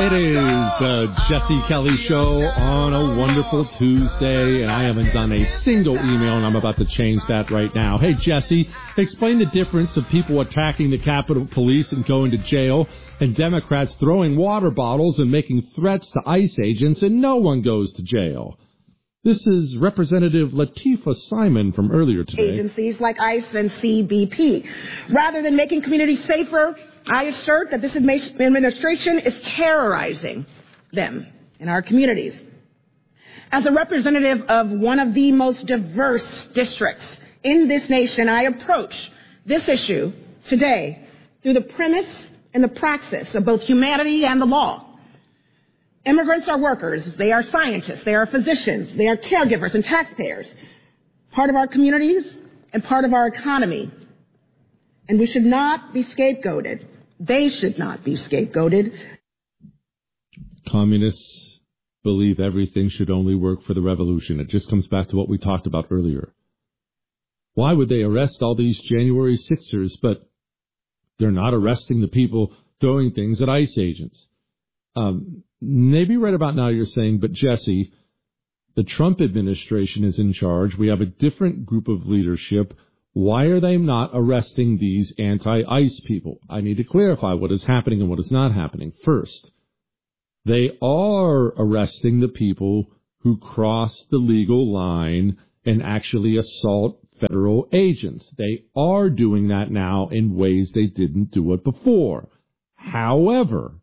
It is the Jesse Kelly Show on a wonderful Tuesday, and I haven't done a single email, and I'm about to change that right now. Hey, Jesse, explain the difference of people attacking the Capitol Police and going to jail, and Democrats throwing water bottles and making threats to ICE agents, and no one goes to jail. This is Representative Latifah Simon from earlier today. Agencies like ICE and CBP. Rather than making communities safer, I assert that this administration is terrorizing them in our communities. As a representative of one of the most diverse districts in this nation, I approach this issue today through the premise and the praxis of both humanity and the law. Immigrants are workers, they are scientists, they are physicians, they are caregivers and taxpayers, part of our communities and part of our economy. And we should not be scapegoated. They should not be scapegoated. Communists believe everything should only work for the revolution. It just comes back to what we talked about earlier. Why would they arrest all these January 6ers, but they're not arresting the people throwing things at ICE agents? Maybe right about now you're saying, but Jesse, the Trump administration is in charge. We have a different group of leadership. Why are they not arresting these anti-ICE people? I need to clarify what is happening and what is not happening. First, they are arresting the people who cross the legal line and actually assault federal agents. They are doing that now in ways they didn't do it before. However,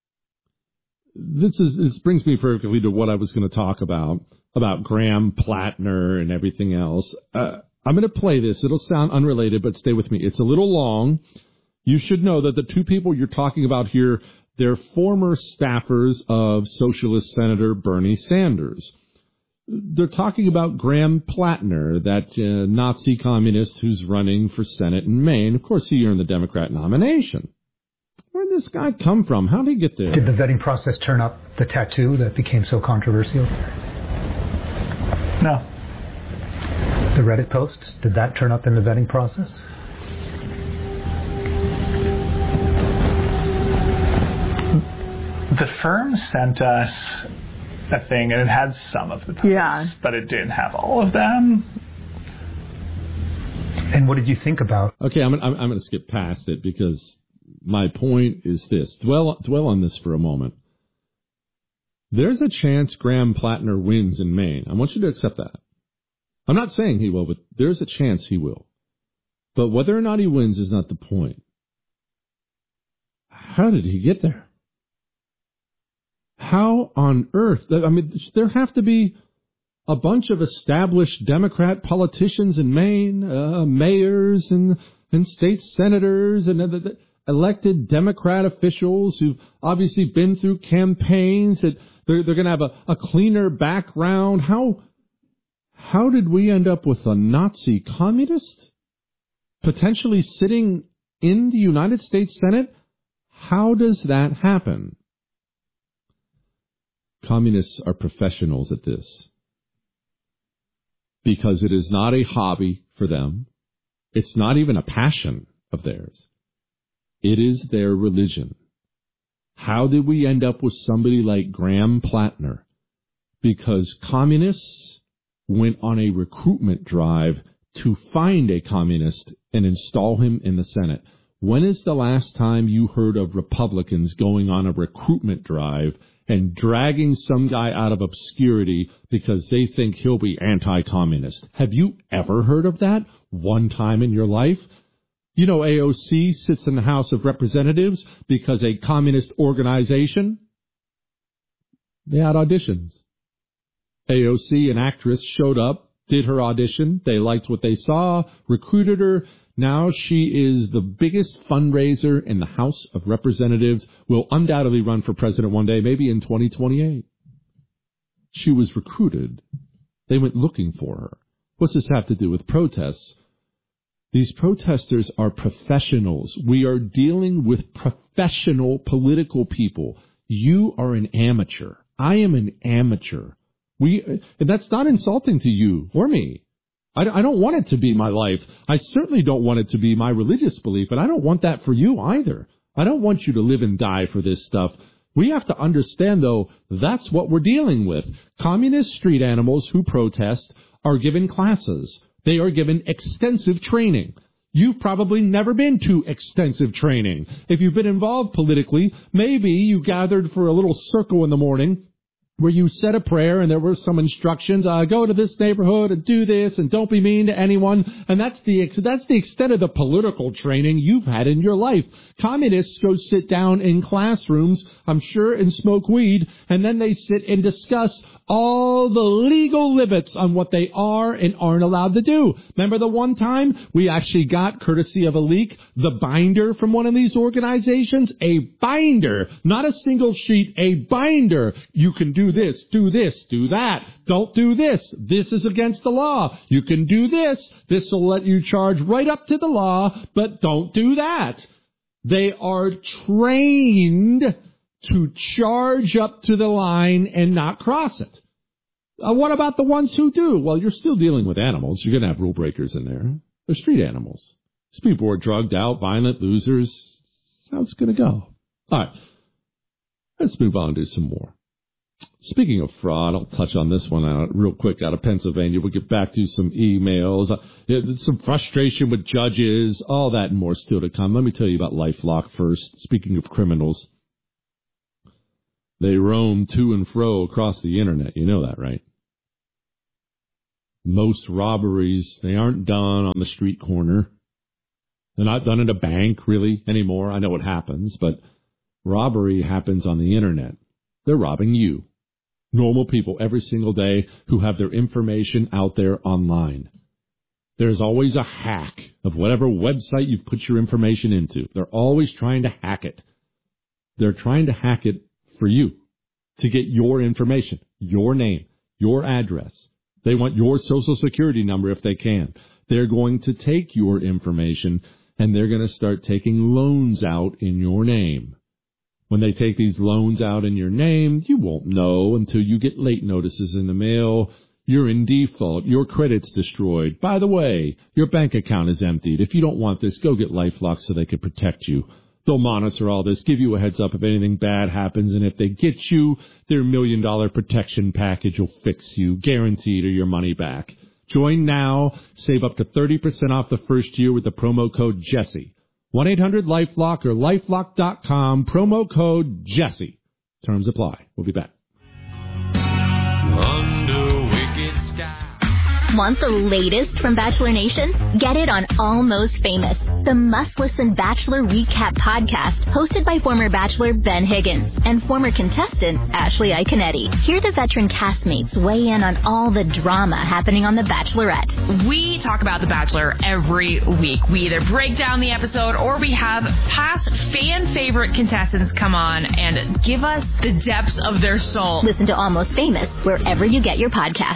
this brings me perfectly to what I was going to talk about Graham Plattner and everything else. I'm going to play this. It'll sound unrelated, but stay with me. It's a little long. You should know that the two people you're talking about here, they're former staffers of Socialist Senator Bernie Sanders. They're talking about Graham Plattner, that Nazi communist who's running for Senate in Maine. Of course, he earned the Democrat nomination. Where did this guy come from? How did he get there? Did the vetting process turn up the tattoo that became so controversial? No. The Reddit posts, did that turn up in the vetting process? The firm sent us a thing, and it had some of the posts, but it didn't have all of them. And what did you think about? Okay, I'm going to skip past it because my point is this. Dwell on this for a moment. There's a chance Graham Plattner wins in Maine. I want you to accept that. I'm not saying he will, but there's a chance he will. But whether or not he wins is not the point. How did he get there? How on earth? I mean, there have to be a bunch of established Democrat politicians in Maine, mayors and state senators and elected Democrat officials who've obviously been through campaigns that they're going to have a cleaner background. How did we end up with a Nazi communist potentially sitting in the United States Senate? How does that happen? Communists are professionals at this because it is not a hobby for them. It's not even a passion of theirs. It is their religion. How did we end up with somebody like Graham Plattner? Because communists went on a recruitment drive to find a communist and install him in the Senate. When is the last time you heard of Republicans going on a recruitment drive and dragging some guy out of obscurity because they think he'll be anti-communist? Have you ever heard of that one time in your life? You know, AOC sits in the House of Representatives because a communist organization, they had auditions. AOC, an actress, showed up, did her audition. They liked what they saw, recruited her. Now she is the biggest fundraiser in the House of Representatives, will undoubtedly run for president one day, maybe in 2028. She was recruited. They went looking for her. What's this have to do with protests? These protesters are professionals. We are dealing with professional political people. You are an amateur. I am an amateur. And that's not insulting to you or me. I don't want it to be my life. I certainly don't want it to be my religious belief, and I don't want that for you either. I don't want you to live and die for this stuff. We have to understand, though, that's what we're dealing with. Communist street animals who protest are given classes. They are given extensive training. You've probably never been to extensive training. If you've been involved politically, maybe you gathered for a little circle in the morning where you said a prayer and there were some instructions, go to this neighborhood and do this and don't be mean to anyone. And that's the extent of the political training you've had in your life. Communists go sit down in classrooms, I'm sure, and smoke weed, and then they sit and discuss all the legal limits on what they are and aren't allowed to do. Remember the one time we actually got, courtesy of a leak, the binder from one of these organizations? A binder, not a single sheet, a binder. You can do this, do that. Don't do this. This is against the law. You can do this. This will let you charge right up to the law, but don't do that. They are trained to charge up to the line and not cross it. What about the ones who do? Well, you're still dealing with animals. You're going to have rule breakers in there. They're street animals. These people are drugged out, violent losers. That's how it's going to go. All right. Let's move on to some more. Speaking of fraud, I'll touch on this one real quick out of Pennsylvania. We'll get back to some emails, some frustration with judges, all that and more still to come. Let me tell you about LifeLock first. Speaking of criminals, they roam to and fro across the internet. You know that, right? Most robberies, they aren't done on the street corner. They're not done at a bank, really, anymore. I know what happens, but robbery happens on the internet. They're robbing you. Normal people every single day who have their information out there online. There's always a hack of whatever website you've put your information into. They're always trying to hack it. They're trying to hack it for you to get your information, your name, your address. They want your social security number if they can. They're going to take your information and they're going to start taking loans out in your name. When they take these loans out in your name, you won't know until you get late notices in the mail. You're in default. Your credit's destroyed. By the way, your bank account is emptied. If you don't want this, go get LifeLock so they can protect you. They'll monitor all this, give you a heads up if anything bad happens, and if they get you, their $1 million protection package will fix you, guaranteed, or your money back. Join now. Save up to 30% off the first year with the promo code Jesse. 1-800-LifeLock or LifeLock.com, promo code Jesse. Terms apply. We'll be back. Under wicked sky. Want the latest from Bachelor Nation? Get it on Almost Famous, the must-listen Bachelor recap podcast hosted by former Bachelor Ben Higgins and former contestant Ashley Iaconetti. Hear the veteran castmates weigh in on all the drama happening on The Bachelorette. We talk about The Bachelor every week. We either break down the episode or we have past fan-favorite contestants come on and give us the depths of their soul. Listen to Almost Famous wherever you get your podcasts.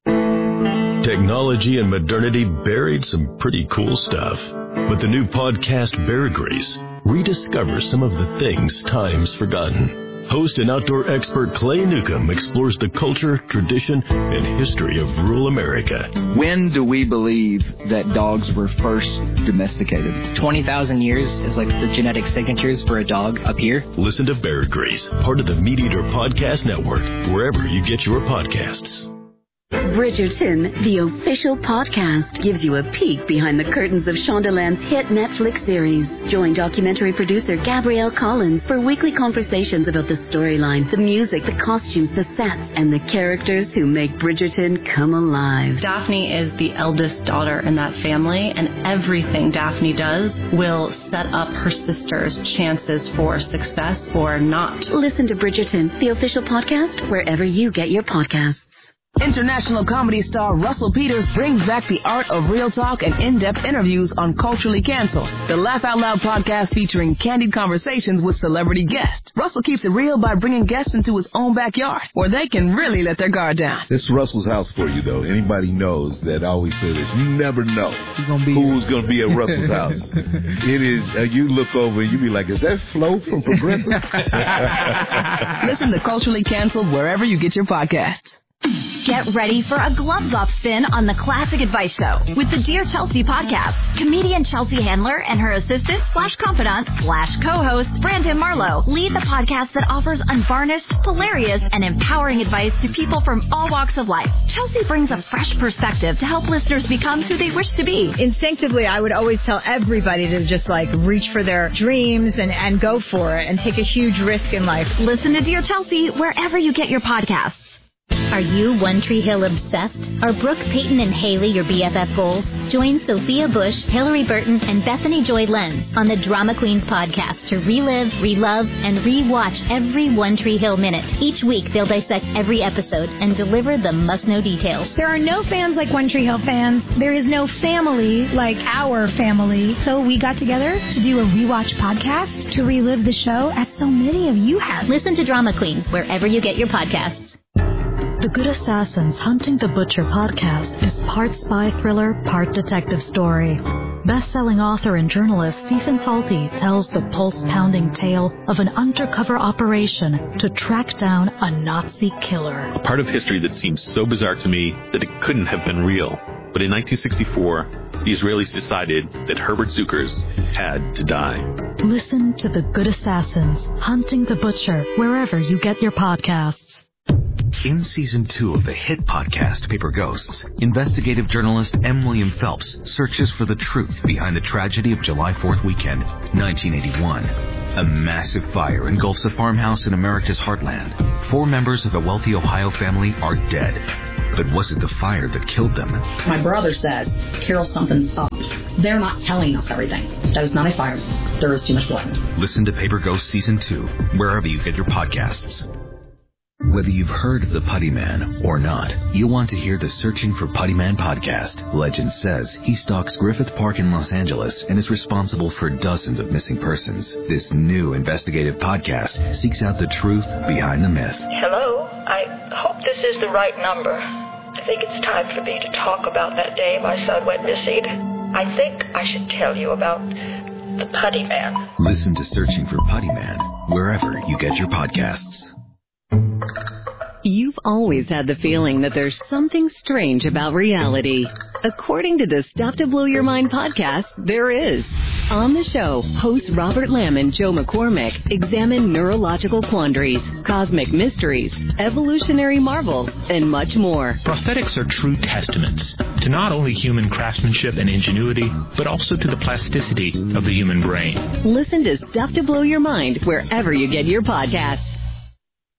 Technology and modernity buried some pretty cool stuff. With the new podcast Bear Grease, rediscover some of the things time's forgotten. Host and outdoor expert Clay Newcomb explores the culture, tradition, and history of rural America. When do we believe that dogs were first domesticated? 20,000 years is like the genetic signatures for a dog up here. Listen to Bear Grease, part of the Meat Eater Podcast Network, wherever you get your podcasts. Bridgerton, the official podcast, gives you a peek behind the curtains of Shondaland's hit Netflix series. Join documentary producer Gabrielle Collins for weekly conversations about the storyline, the music, the costumes, the sets, and the characters who make Bridgerton come alive. Daphne is the eldest daughter in that family, and everything Daphne does will set up her sister's chances for success or not. Listen to Bridgerton, the official podcast, wherever you get your podcasts. International comedy star Russell Peters brings back the art of real talk and in-depth interviews on Culturally Canceled, the Laugh Out Loud podcast featuring candid conversations with celebrity guests. Russell keeps it real by bringing guests into his own backyard, where they can really let their guard down. This is Russell's house for you, though. Anybody knows that I always say this. You never know who's going to be at Russell's house. It is, you look over and you be like, is that Flo from Progressive? Listen to Culturally Canceled wherever you get your podcasts. Get ready for a gloves-off spin on the Classic Advice Show with the Dear Chelsea podcast. Comedian Chelsea Handler and her assistant/confidant/co-host Brandon Marlowe lead the podcast that offers unvarnished, hilarious, and empowering advice to people from all walks of life. Chelsea brings a fresh perspective to help listeners become who they wish to be. Instinctively, I would always tell everybody to just reach for their dreams and go for it and take a huge risk in life. Listen to Dear Chelsea wherever you get your podcasts. Are you One Tree Hill obsessed? Are Brooke, Peyton, and Haley your BFF goals? Join Sophia Bush, Hillary Burton, and Bethany Joy Lenz on the Drama Queens podcast to relive, relove, and rewatch every One Tree Hill minute. Each week, they'll dissect every episode and deliver the must-know details. There are no fans like One Tree Hill fans. There is no family like our family. So we got together to do a rewatch podcast to relive the show as so many of you have. Listen to Drama Queens wherever you get your podcasts. The Good Assassins Hunting the Butcher podcast is part spy thriller, part detective story. Best-selling author and journalist Stephen Talty tells the pulse-pounding tale of an undercover operation to track down a Nazi killer. A part of history that seems so bizarre to me that it couldn't have been real. But in 1964, the Israelis decided that Herbert Zuckers had to die. Listen to The Good Assassins Hunting the Butcher wherever you get your podcasts. In Season 2 of the hit podcast Paper Ghosts, investigative journalist M. William Phelps searches for the truth behind the tragedy of July 4th weekend, 1981. A massive fire engulfs a farmhouse in America's heartland. 4 members of a wealthy Ohio family are dead. But was it the fire that killed them? My brother says, Carol, something's up. They're not telling us everything. That is not a fire. There is too much blood. Listen to Paper Ghosts Season 2, wherever you get your podcasts. Whether you've heard of the Putty Man or not, you'll want to hear the Searching for Putty Man podcast. Legend says he stalks Griffith Park in Los Angeles and is responsible for dozens of missing persons. This new investigative podcast seeks out the truth behind the myth. Hello, I hope this is the right number. I think it's time for me to talk about that day my son went missing. I think I should tell you about the Putty Man. Listen to Searching for Putty Man wherever you get your podcasts. You've always had the feeling that there's something strange about reality. According to the Stuff to Blow Your Mind podcast, there is. On the show, hosts Robert Lamb and Joe McCormick examine neurological quandaries, cosmic mysteries, evolutionary marvels, and much more. Prosthetics are true testaments to not only human craftsmanship and ingenuity, but also to the plasticity of the human brain. Listen to Stuff to Blow Your Mind wherever you get your podcasts.